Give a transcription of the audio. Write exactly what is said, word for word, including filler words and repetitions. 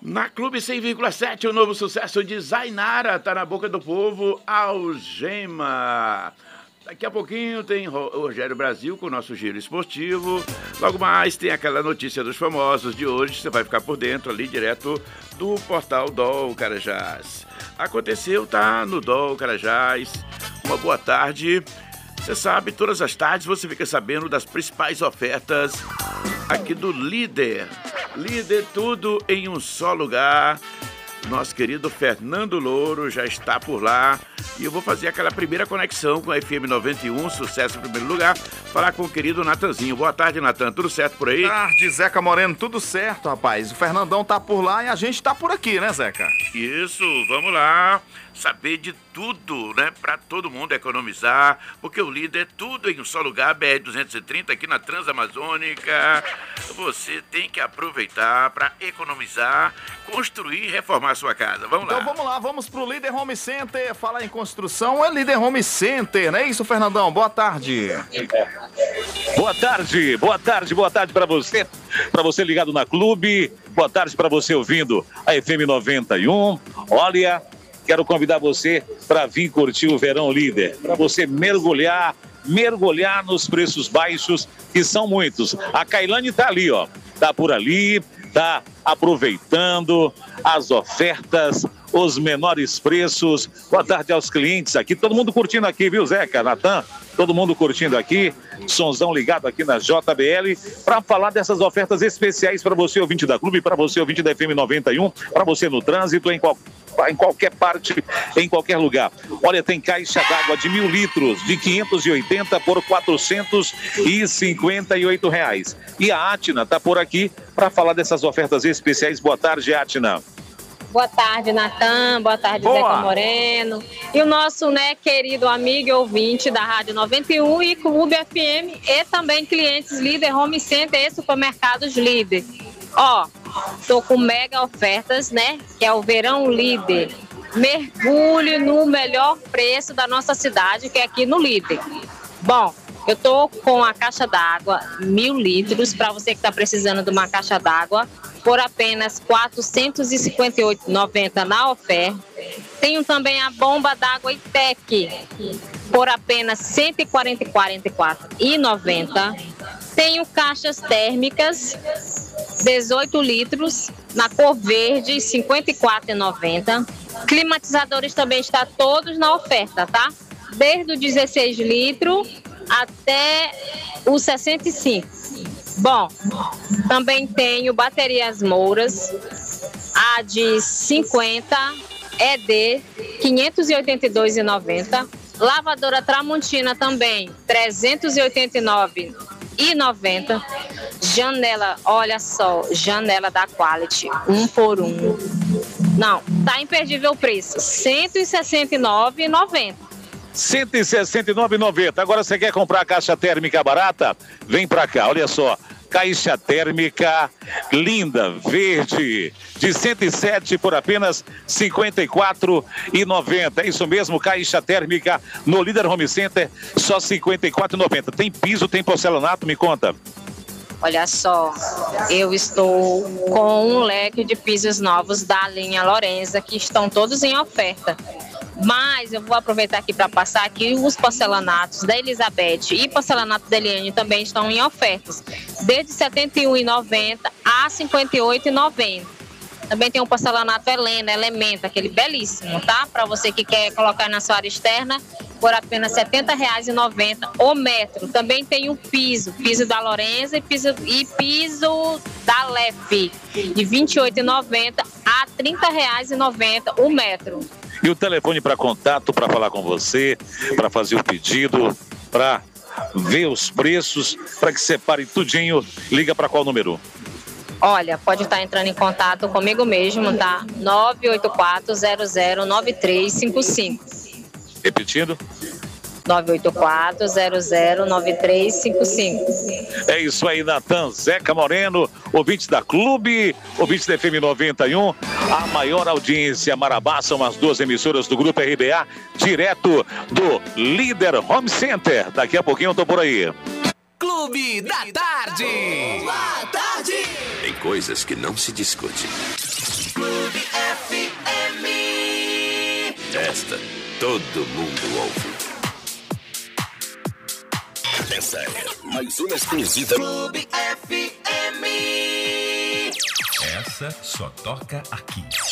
Na Clube cem vírgula sete, o novo sucesso de Zainara tá na boca do povo, Algema. Daqui a pouquinho tem Rogério Brasil com o nosso giro esportivo. Logo mais tem aquela notícia dos famosos de hoje. Você vai ficar por dentro ali direto do portal D O L Carajás. Aconteceu, tá no D O L Carajás. Uma boa tarde. Você sabe, todas as tardes você fica sabendo das principais ofertas aqui do Líder. Líder, tudo em um só lugar. Nosso querido Fernando Louro já está por lá. E eu vou fazer aquela primeira conexão com a F M noventa e um, sucesso em primeiro lugar, falar com o querido Natanzinho. Boa tarde, Natan. Tudo certo por aí? Boa tarde, Zeca Moreno. Tudo certo, rapaz. O Fernandão tá por lá e a gente tá por aqui, né, Zeca? Isso, vamos lá. Saber de tudo, né? Pra todo mundo economizar, porque o Líder é tudo em um só lugar, B R duzentos e trinta, aqui na Transamazônica. Você tem que aproveitar para economizar, construir e reformar a sua casa. Vamos então, lá. Então vamos lá, vamos pro Líder Home Center. Falar em construção é Líder Home Center, não é isso, Fernandão? Boa tarde. Boa tarde, boa tarde, boa tarde para você, para você ligado na Clube. Boa tarde para você ouvindo a F M noventa e um. Olha, quero convidar você para vir curtir o Verão Líder, para você mergulhar, mergulhar nos preços baixos, que são muitos. A Kailane tá ali, ó, tá por ali, tá aproveitando as ofertas, os menores preços. Boa tarde aos clientes aqui, todo mundo curtindo aqui, viu, Zeca, Natan? Todo mundo curtindo aqui, sonzão ligado aqui na J B L, para falar dessas ofertas especiais para você, ouvinte da Clube, para você, ouvinte da F M noventa e um, para você no trânsito, em, qual, em qualquer parte, em qualquer lugar. Olha, tem caixa d'água de mil litros, de quinhentos e oitenta por quatrocentos e cinquenta e oito reais. E a Atna está por aqui para falar dessas ofertas especiais. Boa tarde, Atna. Boa tarde, Natan. Boa tarde, Boa. Zeca Moreno. E o nosso, né, querido amigo e ouvinte da Rádio noventa e um e Clube F M e também clientes Líder Home Center e Supermercados Líder. Ó, tô com mega ofertas, né, que é o Verão Líder. Mergulhe no melhor preço da nossa cidade, que é aqui no Líder. Bom, eu tô com a caixa d'água, mil litros, para você que está precisando de uma caixa d'água, por apenas quatrocentos e cinquenta e oito reais e noventa centavos na oferta. Tenho também a bomba d'água Itec, por apenas cento e quarenta e quatro reais e noventa centavos. Tenho caixas térmicas, dezoito litros, na cor verde, cinquenta e quatro reais e noventa centavos. Climatizadores também estão todos na oferta, tá? Desde o dezesseis litros até o sessenta e cinco. Bom, também tenho baterias Mouras, a de cinquenta E D, quinhentos e oitenta e dois reais e noventa centavos. Lavadora Tramontina também, trezentos e oitenta e nove reais e noventa centavos. Janela, olha só, janela da Quality, um por um. Não, tá imperdível o preço, cento e sessenta e nove reais e noventa centavos. cento e sessenta e nove reais e noventa centavos. Agora você quer comprar a caixa térmica barata? Vem pra cá, olha só. Caixa térmica linda, verde, de cento e sete por apenas cinquenta e quatro reais e noventa centavos. É isso mesmo, caixa térmica no Líder Home Center, só cinquenta e quatro reais e noventa centavos. Tem piso, tem porcelanato, me conta. Olha só, eu estou com um leque de pisos novos da linha Lorenza, que estão todos em oferta. Mas eu vou aproveitar aqui para passar que os porcelanatos da Elizabeth e porcelanato da Eliane também estão em ofertas, desde setenta e um reais e noventa centavos a cinquenta e oito reais e noventa centavos. Também tem um porcelanato Helena, Elementa, aquele belíssimo, tá? Para você que quer colocar na sua área externa, por apenas setenta reais e noventa centavos o metro. Também tem o piso, piso da Lorenza e piso, e piso da Lef, de vinte e oito reais e noventa centavos a trinta reais e noventa centavos o metro. E o telefone para contato, para falar com você, para fazer o pedido, para ver os preços, para que separe tudinho, liga para qual número? Olha, pode estar entrando em contato comigo mesmo, tá? nove oito quatro zero zero nove três cinco cinco. Repetindo? nove oito quatro zero zero nove três cinco cinco. É isso aí, Natan. Zeca Moreno, ouvinte da Clube, ouvinte da F M noventa e um, a maior audiência Marabá, são as duas emissoras do Grupo R B A, direto do Líder Home Center. Daqui a pouquinho eu tô por aí. Clube da Tarde. Boa tarde. Tem coisas que não se discute. Clube F M. Esta todo mundo ouve. Essa é mais uma exclusiva Clube F M. Essa só toca aqui.